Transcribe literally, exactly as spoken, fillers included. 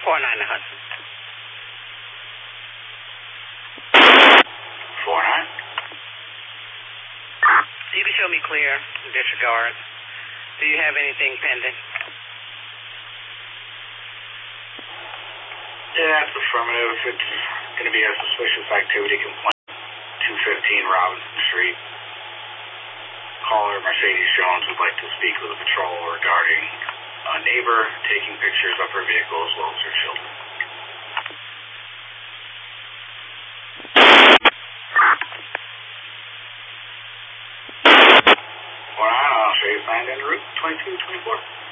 four nine to Hudson. four nine. You can show me clear, disregard. Do you have anything pending? Yeah, it's affirmative. It's going to be a suspicious activity complaint. two fifteen Robinson Street. Caller Mercedes Jones would like to speak with a patrol regarding a neighbor taking pictures of her vehicle as well as her children. Well, I'll show you signed en route twenty-two twenty-four.